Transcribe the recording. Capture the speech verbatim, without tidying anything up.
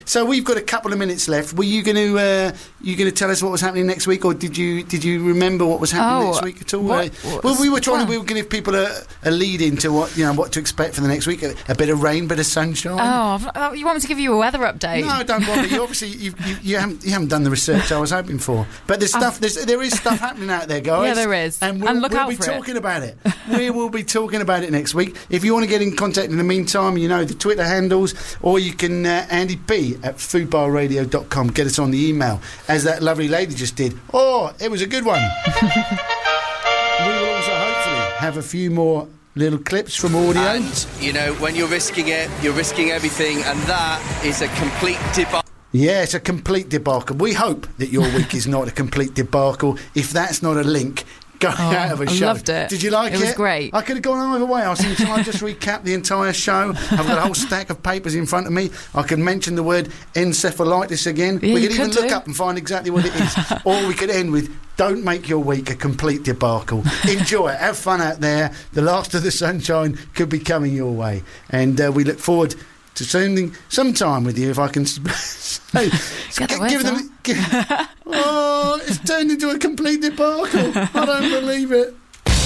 so we've got a couple of minutes left. Were you going to uh, you going to tell us what was happening next week, or did you did you remember what was happening oh, next week at all? What, uh, well, we were trying well, to we were going to give people a, a lead into what you know what to expect for the next week. A, a bit of rain, bit of sunshine. Oh, oh, you want me to give you a weather update? No, don't bother. You obviously you, you, you haven't you haven't done the research I was hoping for. But there's stuff there's, there is stuff happening out there, guys. Yeah, there is. And we'll, and look we'll out be for talking it. about it. We will be talking about it next week. If you want to get in contact in the meantime, you know the Twitter handles, or you can uh, Andy P at foodbar radio dot com. Get us on the email, as that lovely lady just did. Oh, it was a good one. We will also hopefully have a few more little clips from audio. And, you know, when you're risking it, you're risking everything, and that is a complete debacle. Yeah, it's a complete debacle. We hope that your week is not a complete debacle. If that's not a link going Oh, out of a I show. loved it. Did you like it? It was great. I could have gone either way. I was thinking, shall I just recap the entire show? I've got a whole stack of papers in front of me. I could mention the word encephalitis again. Yeah, we you could even could look do. up and find exactly what it is. Or we could end with, don't make your week a complete debacle. Enjoy it. Have fun out there. The last of the sunshine could be coming your way. And uh, we look forward to spending some time with you, if I can say. Get the G- words give them, give, oh, it's turned into a complete debacle. I don't believe it.